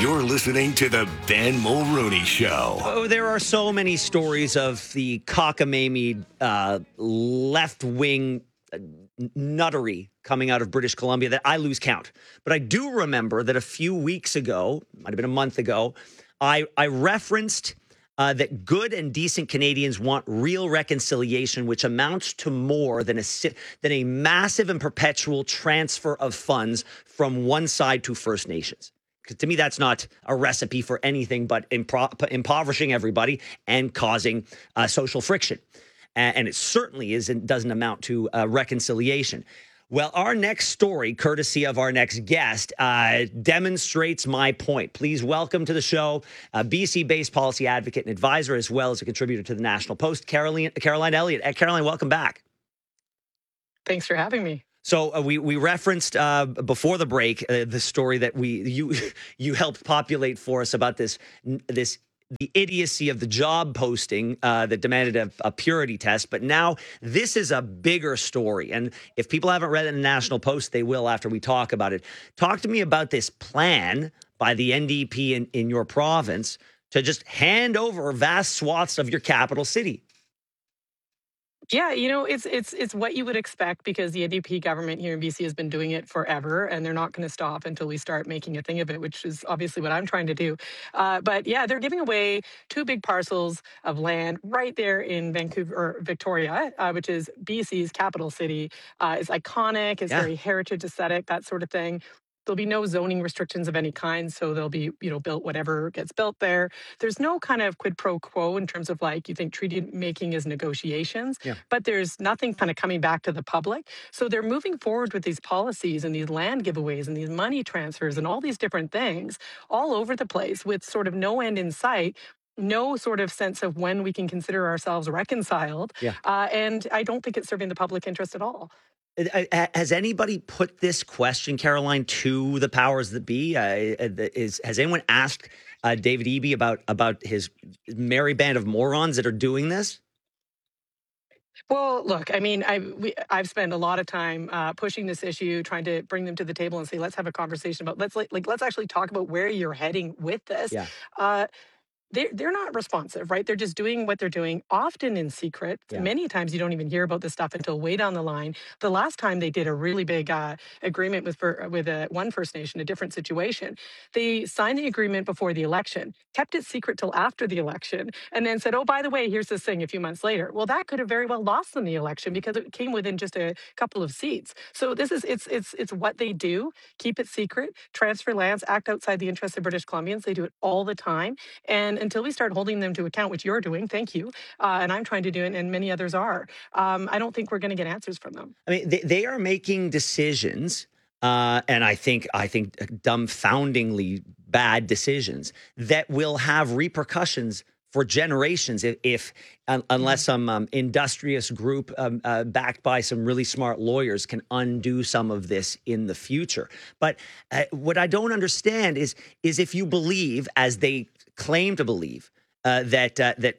You're listening to the Ben Mulrooney Show. Oh, there are so many stories of the cockamamie left-wing nuttery coming out of British Columbia that I lose count. But I do remember that a few weeks ago, might have been a month ago, I referenced that good and decent Canadians want real reconciliation, which amounts to more than a massive and perpetual transfer of funds from one side to First Nations. Because to me, that's not a recipe for anything but impoverishing everybody and causing social friction. And it certainly doesn't amount to reconciliation. Well, our next story, courtesy of our next guest, demonstrates my point. Please welcome to the show BC-based policy advocate and advisor, as well as a contributor to the National Post, Caroline Elliott. Caroline, welcome back. Thanks for having me. So we referenced before the break the story that you helped populate for us about the idiocy of the job posting that demanded a purity test. But now this is a bigger story. And if people haven't read it in the National Post, they will after we talk about it. Talk to me about this plan by the NDP in your province to just hand over vast swaths of your capital city. Yeah, it's what you would expect because the NDP government here in BC has been doing it forever, and they're not going to stop until we start making a thing of it, which is obviously what I'm trying to do. But yeah, they're giving away two big parcels of land right there in Vancouver, or Victoria, which is BC's capital city. It's iconic, it's very heritage aesthetic, that sort of thing. There'll be no zoning restrictions of any kind, so they'll be, built whatever gets built there. There's no kind of quid pro quo in terms of you think treaty making is negotiations, but there's nothing kind of coming back to the public. So they're moving forward with these policies and these land giveaways and these money transfers and all these different things all over the place with sort of no end in sight. No sort of sense of when we can consider ourselves reconciled. And I don't think it's serving the public interest at all. Has anybody put this question, Caroline, to the powers that be? Has anyone asked David Eby about his merry band of morons that are doing this? Well, look, I mean, I've spent a lot of time pushing this issue, trying to bring them to the table and say, let's have a conversation about let's actually talk about where you're heading with this. They're not responsive, right? They're just doing what they're doing, often in secret. Many times you don't even hear about this stuff until way down the line. The last time they did a really big agreement with one First Nation, a different situation, they signed the agreement before the election, kept it secret till after the election, and then said, oh, by the way, here's this thing a few months later. Well, that could have very well lost them the election because it came within just a couple of seats. So it's what they do, keep it secret, transfer lands, act outside the interests of British Columbians. They do it all the time. And until we start holding them to account, which you're doing, thank you, and I'm trying to do it, and many others are, I don't think we're going to get answers from them. I mean, they are making decisions, and I think dumbfoundingly bad decisions that will have repercussions for generations unless some industrious group backed by some really smart lawyers can undo some of this in the future. But what I don't understand is if you believe, as they claim to believe, that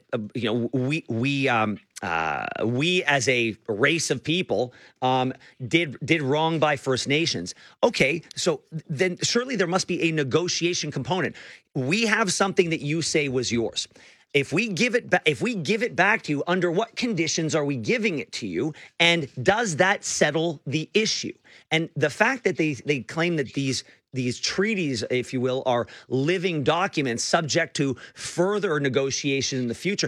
we as a race of people did wrong by First Nations. Okay, so then surely there must be a negotiation component. We have something that you say was yours. If we give it back to you, under what conditions are we giving it to you? And does that settle the issue? And the fact that they claim that these treaties, if you will, are living documents subject to further negotiation in the future,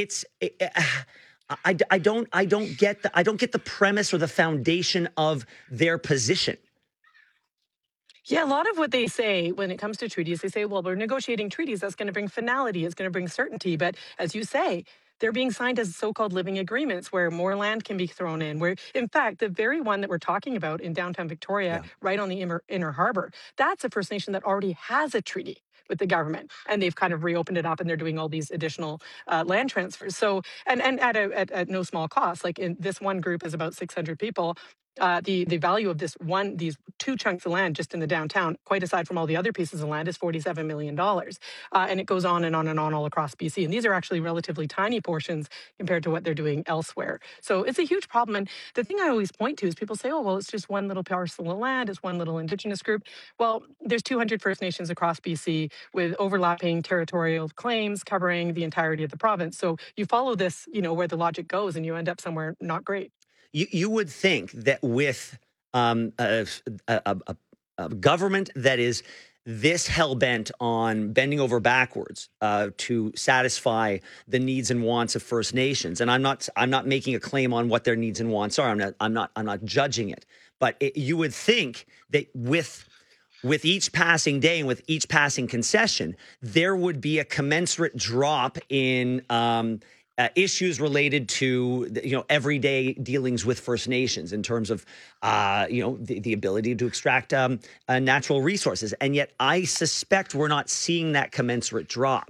I don't get the premise or the foundation of their position. Yeah, a lot of what they say when it comes to treaties, they say, well, we're negotiating treaties. That's going to bring finality. It's going to bring certainty. But as you say, they're being signed as so-called living agreements where more land can be thrown in, where, in fact, the very one that we're talking about in downtown Victoria, right on the inner harbor, that's a First Nation that already has a treaty with the government, and they've kind of reopened it up, and they're doing all these additional land transfers. So, and at no small cost. Like in this one group is about 600 people. the value of these two chunks of land just in the downtown, quite aside from all the other pieces of land, is $47 million, and it goes on and on and on all across BC. And these are actually relatively tiny portions compared to what they're doing elsewhere. So it's a huge problem. And the thing I always point to is people say, "Oh, well, it's just one little parcel of land, it's one little Indigenous group." Well, there's 200 First Nations across BC with overlapping territorial claims covering the entirety of the province. So you follow this, where the logic goes, and you end up somewhere not great. You would think that with a, a government that is this hell bent on bending over backwards to satisfy the needs and wants of First Nations, and I'm not making a claim on what their needs and wants are. I'm not judging it, but you would think that with each passing day and with each passing concession, there would be a commensurate drop in issues related to everyday dealings with First Nations in terms of the ability to extract natural resources, and yet I suspect we're not seeing that commensurate drop.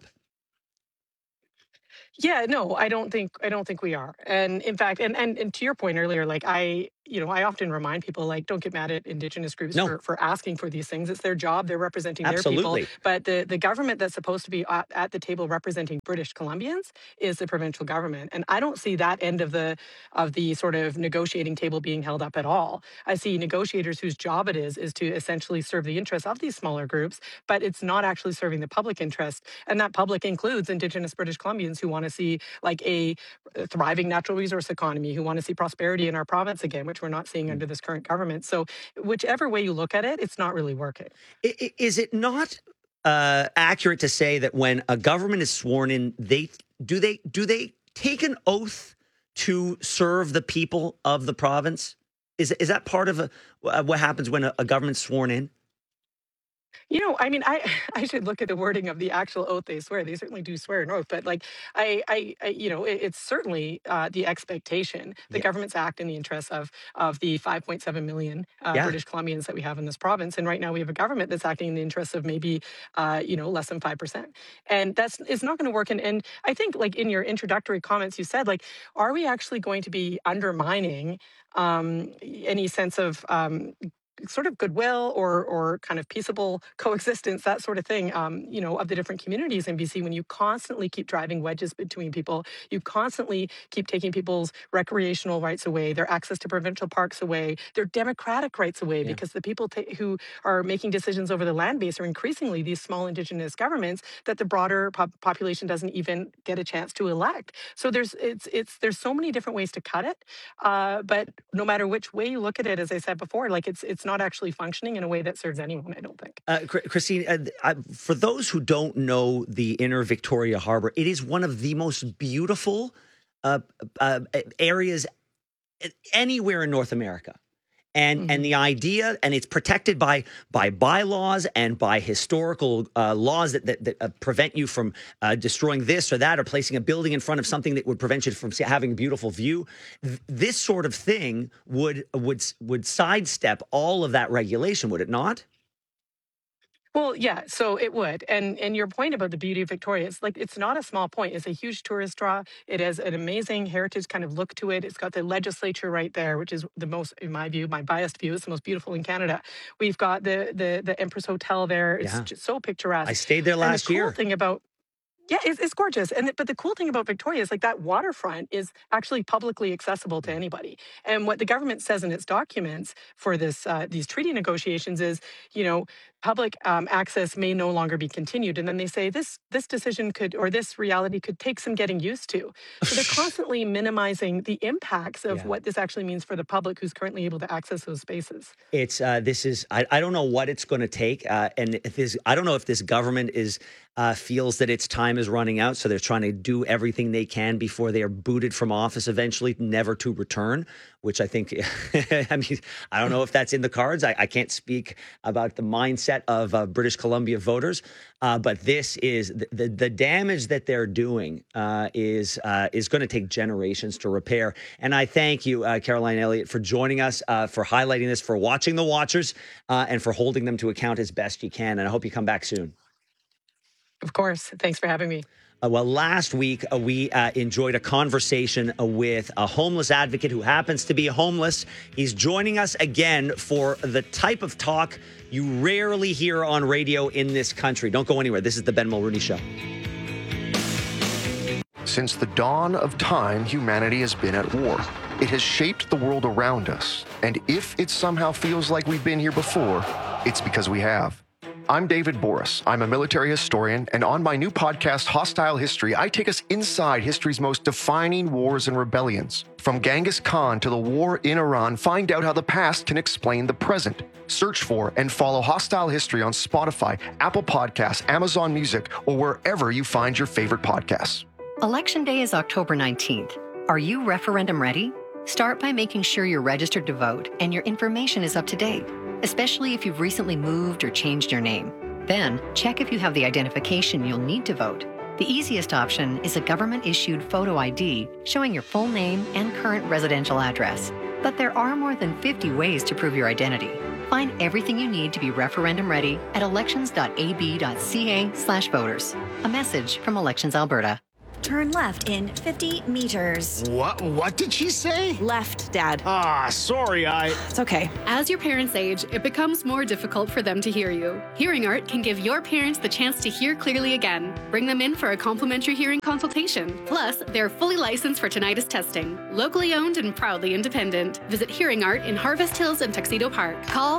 Yeah, no, I don't think we are. And in fact, and to your point earlier, like I often remind people, like, don't get mad at Indigenous groups No, for asking for these things. It's their job. They're representing their people. absolutely. But the government that's supposed to be at the table representing British Columbians is the provincial government. And I don't see that end of the sort of negotiating table being held up at all. I see negotiators whose job it is to essentially serve the interests of these smaller groups, but it's not actually serving the public interest. And that public includes Indigenous British Columbians who want to see like a thriving natural resource economy, who want to see prosperity in our province again, which we're not seeing under this current government. So, whichever way you look at it, it's not really working. Is it not accurate to say that when a government is sworn in, they take an oath to serve the people of the province? Is that part of what happens when a government's sworn in? I mean, I should look at the wording of the actual oath they swear. They certainly do swear an oath, but like it's certainly the expectation. The Yeah, governments act in the interests of the 5.7 million yeah. British Columbians that we have in this province, and right now we have a government that's acting in the interests of maybe less than 5%, and that's it's not going to work. And I think, like, in your introductory comments, you said, like, are we actually going to be undermining any sense of sort of goodwill or kind of peaceable coexistence, that sort of thing, of the different communities in BC, when you constantly keep driving wedges between people, you constantly keep taking people's recreational rights away, their access to provincial parks away, their democratic rights away, Yeah. because the people who are making decisions over the land base are increasingly these small Indigenous governments that the broader population doesn't even get a chance to elect. So there's so many different ways to cut it, but no matter which way you look at it, as I said before, like it's not actually functioning in a way that serves anyone, I don't think. Christine, for those who don't know the inner Victoria Harbor, it is one of the most beautiful uh, uh, areas anywhere in North America. And Hmm. the idea, and it's protected by bylaws and by historical laws that prevent you from destroying this or that, or placing a building in front of something that would prevent you from having a beautiful view. This sort of thing would sidestep all of that regulation, would it not? Well, yeah, so it would. And your point about the beauty of Victoria, it's like it's not a small point. It's a huge tourist draw. It has an amazing heritage kind of look to it. It's got the legislature right there, which is the most, in my view, my biased view, it's the most beautiful in Canada. We've got the Empress Hotel there. It's Yeah, just so I picturesque. stayed there And the last cool year. thing about yeah, it's gorgeous. But the cool thing about Victoria is, like, that waterfront is actually publicly accessible to anybody. And what the government says in its documents for these treaty negotiations is, you know, public access may no longer be continued. And then they say this decision could, or this reality could take some getting used to. So they're constantly minimizing the impacts of Yeah. what this actually means for the public who's currently able to access those spaces. It's this is I don't know what it's going to take, and if this I don't know if this government is feels that its time is running out, so they're trying to do everything they can before they are booted from office eventually, never to return. Which I think, I mean, I don't know if that's in the cards. I can't speak about the mindset of British Columbia voters, but this is the damage that they're doing is going to take generations to repair. And I thank you, Caroline Elliott, for joining us, for highlighting this, for watching the Watchers, and for holding them to account as best you can. And I hope you come back soon. Of course. Thanks for having me. Last week we enjoyed a conversation with a homeless advocate who happens to be homeless. He's joining us again for the type of talk you rarely hear on radio in this country. Don't go anywhere. This is the Ben Mulrooney Show. Since the dawn of time, humanity has been at war. It has shaped the world around us. And if it somehow feels like we've been here before, it's because we have. I'm David Boris. I'm a military historian, and on my new podcast, Hostile History, I take us inside history's most defining wars and rebellions. From Genghis Khan to the war in Iran, find out how the past can explain the present. Search for and follow Hostile History on Spotify, Apple Podcasts, Amazon Music, or wherever you find your favorite podcasts. Election Day is October 19th. Are you referendum ready? Start by making sure you're registered to vote and your information is up to date, especially if you've recently moved or changed your name. Then, check if you have the identification you'll need to vote. The easiest option is a government-issued photo ID showing your full name and current residential address. But there are more than 50 ways to prove your identity. Find everything you need to be referendum ready at elections.ab.ca/voters. A message from Elections Alberta. Turn left in 50 meters. What did she say? Left, Dad. Sorry, It's okay. As your parents age, it becomes more difficult for them to hear you. Hearing Art can give your parents the chance to hear clearly again. Bring them in for a complimentary hearing consultation. Plus, they're fully licensed for tinnitus testing. Locally owned and proudly independent. Visit Hearing Art in Harvest Hills and Tuxedo Park. Call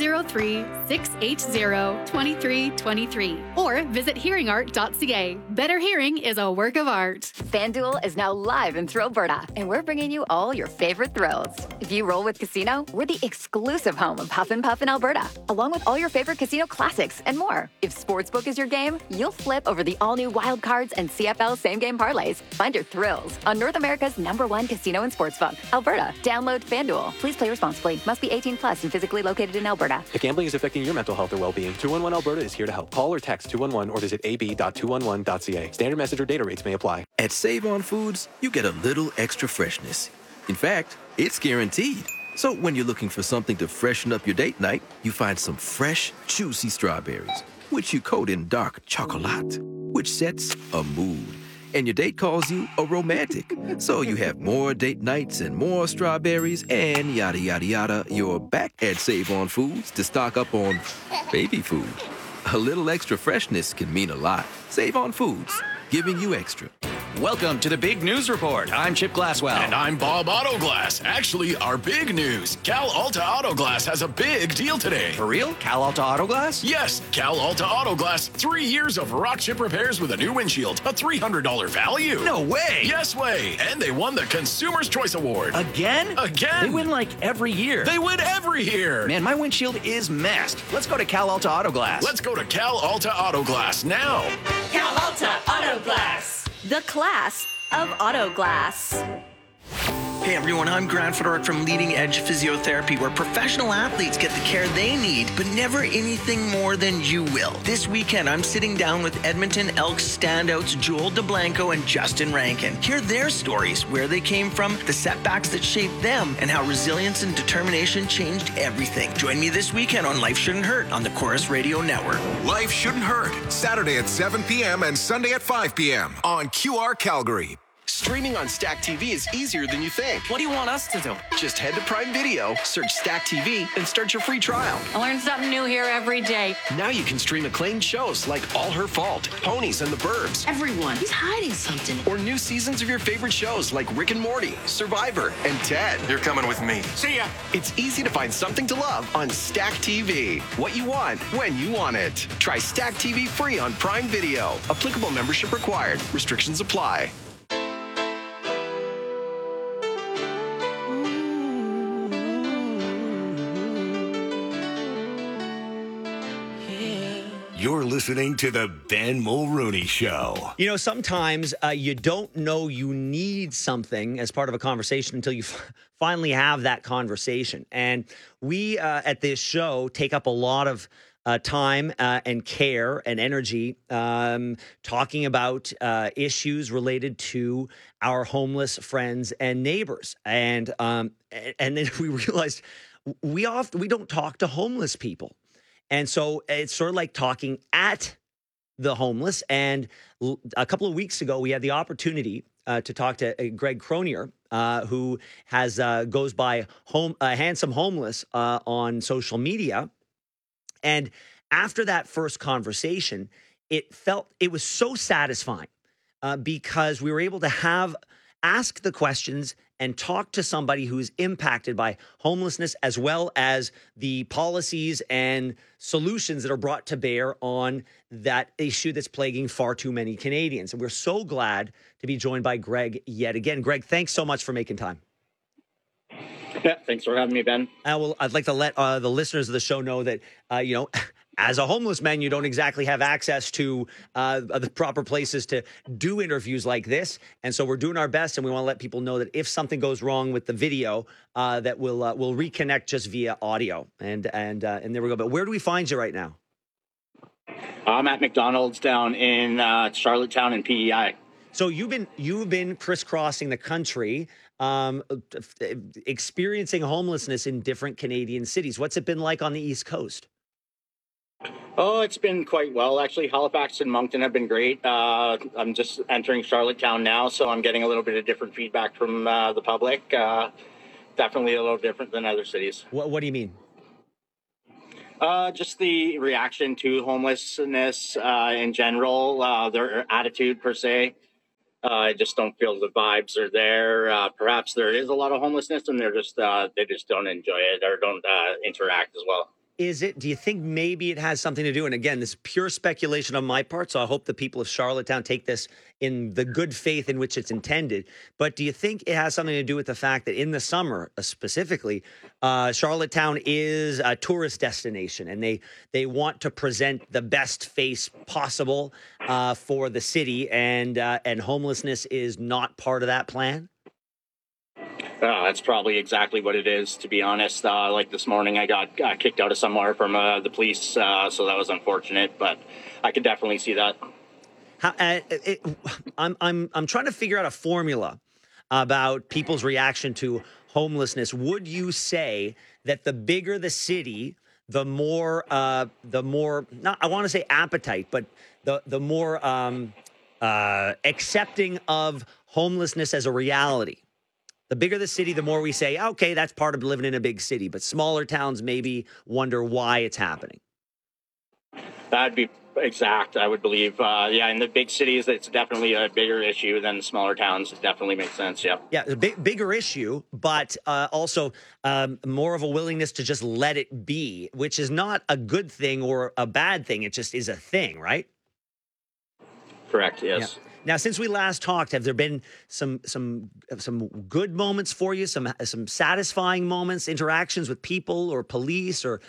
403-680-2323 or visit hearingart.ca. Better hearing is a work of art. FanDuel is now live in Thrill Alberta, and we're bringing you all your favorite thrills. If you roll with Casino, we're the exclusive home of Huff and Puff in Alberta, along with all your favorite casino classics and more. If Sportsbook is your game, you'll flip over the all-new Wild Cards and CFL same-game parlays. Find your thrills on North America's #1 casino and sportsbook, Alberta. Download FanDuel. Please play responsibly. Must be 18 plus and physically located in Alberta. If gambling is affecting your mental health or well-being, 211 Alberta is here to help. Call or text 211 or visit ab.211.ca. Standard message or data rates may apply. At Save On Foods, you get a little extra freshness. In fact, it's guaranteed. So when you're looking for something to freshen up your date night, you find some fresh, juicy strawberries, which you coat in dark chocolate, which sets a mood. And your date calls you a romantic. So you have more date nights and more strawberries and yada, yada, yada. You're back at Save On Foods to stock up on baby food. A little extra freshness can mean a lot. Save On Foods, giving you extra. Welcome to the Big News Report. I'm Chip Glasswell. And I'm Bob Autoglass. Actually, our big news. Cal Alta Autoglass has a big deal today. For real? Cal Alta Auto Glass? Yes, Cal Alta Autoglass. 3 years of rock chip repairs with a new windshield. A $300 value. No way. Yes way. And they won the Consumer's Choice Award. Again? Again. They win like every year. They win every year. Man, my windshield is messed. Let's go to Cal Alta Auto Glass. Let's go to Cal Alta Autoglass now. Cal Alta Auto Glass. The class of auto glass. Hey everyone, I'm Grant Fedoruk from Leading Edge Physiotherapy, where professional athletes get the care they need, but never anything more than you will. This weekend, I'm sitting down with Edmonton Elks standouts Joel DeBlanco and Justin Rankin. Hear their stories, where they came from, the setbacks that shaped them, and how resilience and determination changed everything. Join me this weekend on Life Shouldn't Hurt on the Chorus Radio Network. Life Shouldn't Hurt, Saturday at 7 p.m. and Sunday at 5 p.m. on QR Calgary. Streaming on Stack TV is easier than you think. What do you want us to do? Just head to Prime Video, search Stack TV, and start your free trial. I learn something new here every day. Now you can stream acclaimed shows like All Her Fault, Ponies and the Burbs. Everyone, he's hiding something. Or new seasons of your favorite shows like Rick and Morty, Survivor, and Ted. You're coming with me. See ya. It's easy to find something to love on Stack TV. What you want, when you want it. Try Stack TV free on Prime Video. Applicable membership required. Restrictions apply. You're listening to the Ben Mulrooney Show. You know, sometimes you don't know you need something as part of a conversation until you finally have that conversation. And we at this show take up a lot of time and care and energy talking about issues related to our homeless friends and neighbors. And then we realized we don't talk to homeless people. And so it's sort of like talking at the homeless. And a couple of weeks ago, we had the opportunity to talk to Greg Cronier, who has goes by Handsome Homeless on social media. And after that first conversation, it was so satisfying because we were able to ask the questions and talk to somebody who's impacted by homelessness, as well as the policies and solutions that are brought to bear on that issue that's plaguing far too many Canadians. And we're so glad to be joined by Greg yet again. Greg, thanks so much for making time. Yeah, thanks for having me, Ben. Well, I'd like to let the listeners of the show know that, as a homeless man, you don't exactly have access to the proper places to do interviews like this. And so we're doing our best, and we want to let people know that if something goes wrong with the video, that we'll reconnect just via audio. And there we go. But where do we find you right now? I'm at McDonald's down in Charlottetown and PEI. So you've been crisscrossing the country, experiencing homelessness in different Canadian cities. What's it been like on the East Coast? Oh, it's been quite well, actually. Halifax and Moncton have been great. I'm just entering Charlottetown now, so I'm getting a little bit of different feedback from the public. Definitely a little different than other cities. What do you mean? Just the reaction to homelessness in general, their attitude per se. I just don't feel the vibes are there. Perhaps there is a lot of homelessness, and they just don't enjoy it or don't interact as well. Do you think maybe it has something to do, and again, this is pure speculation on my part, so I hope the people of Charlottetown take this in the good faith in which it's intended, but do you think it has something to do with the fact that in the summer, specifically, Charlottetown is a tourist destination, and they want to present the best face possible for the city, and homelessness is not part of that plan? That's probably exactly what it is, to be honest. Like this morning, I got kicked out of somewhere from the police, so that was unfortunate. But I could definitely see that. I'm trying to figure out a formula about people's reaction to homelessness. Would you say that the bigger the city, the more not I want to say appetite, but the more accepting of homelessness as a reality? The bigger the city, the more we say, okay, that's part of living in a big city. But smaller towns maybe wonder why it's happening. That'd be exact, I would believe. In the big cities, it's definitely a bigger issue than the smaller towns. It definitely makes sense, yeah. Yeah, a bigger issue, but also more of a willingness to just let it be, which is not a good thing or a bad thing. It just is a thing, right? Correct, yes. Yeah. Now, since we last talked, have there been some good moments for you, some satisfying moments, interactions with people or police or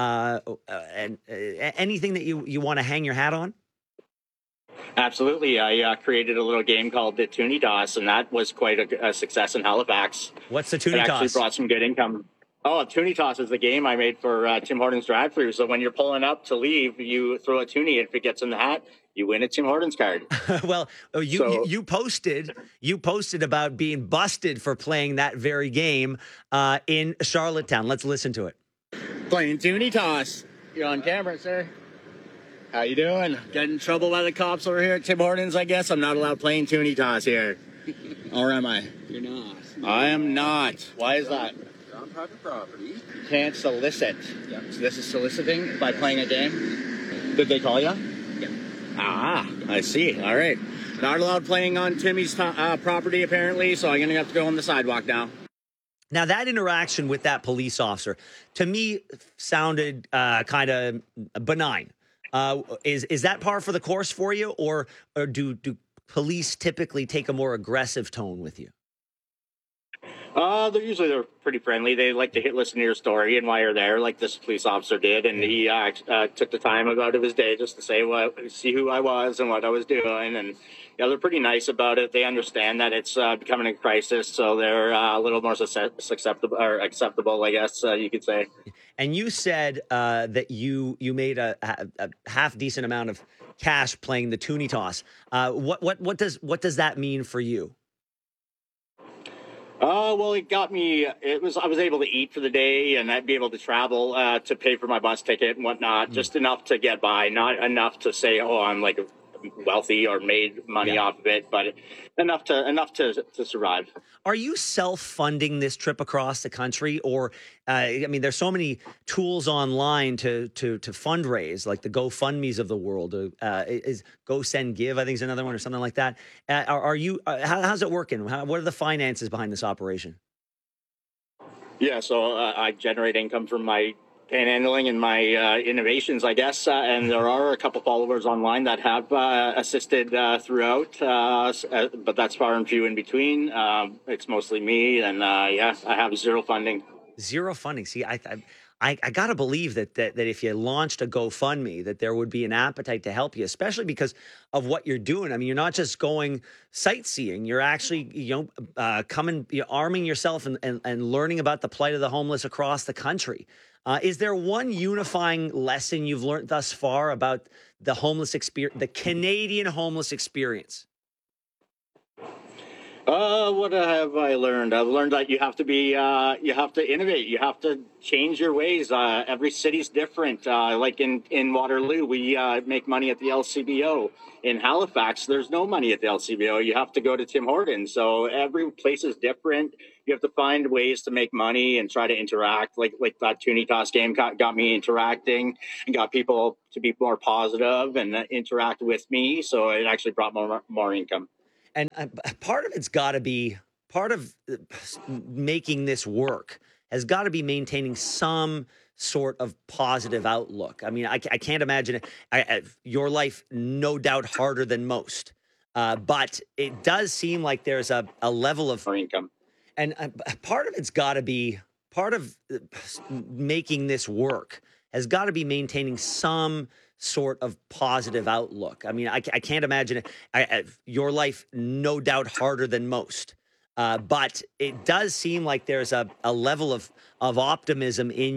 anything that you want to hang your hat on? Absolutely. I created a little game called the Toonie Toss, and that was quite a success in Halifax. What's the Toonie Toss? It actually brought some good income. Oh, Toonie Toss is the game I made for Tim Hortons drive-thru. So when you're pulling up to leave, you throw a toonie. If it gets in the hat, you win a Tim Hortons card. Well, you posted about being busted for playing that very game in Charlottetown. Let's listen to it. Playing Toonie Toss. You're on camera, sir. How you doing? Getting in trouble by the cops over here at Tim Hortons, I guess? I'm not allowed playing Toonie Toss here. Or am I? You're not. I am not. Why is that? You're on private property. You can't solicit. Yep. So this is soliciting by playing a game? Did they call you? Yeah. Ah, I see. All right. Not allowed playing on Timmy's property, apparently, so I'm going to have to go on the sidewalk now. Now, that interaction with that police officer, to me, sounded kind of benign. Is that par for the course for you, or do police typically take a more aggressive tone with you? They're pretty friendly. They like to listen to your story and why you're there, like this police officer did. And he took the time out of his day just to see who I was and what I was doing. And they're pretty nice about it. They understand that it's becoming a crisis, so they're a little more acceptable, I guess you could say. And you said that you made a half decent amount of cash playing the Toonie Toss. What does that mean for you? Well, it got me. I was able to eat for the day, and I'd be able to travel to pay for my bus ticket and whatnot, just enough to get by, not enough to say, oh, I'm like wealthy or made money off of it, but enough to survive. Are you self-funding this trip across the country, or I mean, there's so many tools online to fundraise, like the GoFundMe's of the world. Is Go Send Give, I think, is another one, or something like that. Are you? How's it working? What are the finances behind this operation? Yeah, so I generate income from my panhandling and my innovations, I guess. And there are a couple followers online that have assisted throughout, but that's far and few in between. It's mostly me, and I have zero funding. Zero funding. See, I got to believe that if you launched a GoFundMe, that there would be an appetite to help you, especially because of what you're doing. I mean, you're not just going sightseeing. You're actually, coming, arming yourself and learning about the plight of the homeless across the country. Is there one unifying lesson you've learned thus far about the homeless experience, the Canadian homeless experience? What have I learned? I've learned that you have to innovate. You have to change your ways. Every city's different. Like in Waterloo, we make money at the LCBO. In Halifax, there's no money at the LCBO. You have to go to Tim Hortons. So every place is different. You have to find ways to make money and try to interact. Like that Toonie Toss game got me interacting and got people to be more positive and interact with me. So it actually brought more income. And part of it's got to be, part of making this work has got to be maintaining some sort of positive outlook. I mean, I can't imagine it. Your life, no doubt, harder than most. But it does seem like there's a level of income. And part of it's got to be, part of making this work has got to be maintaining some sort of positive outlook. I mean, I can't imagine it. Your life, no doubt, harder than most. But it does seem like there's a level of optimism in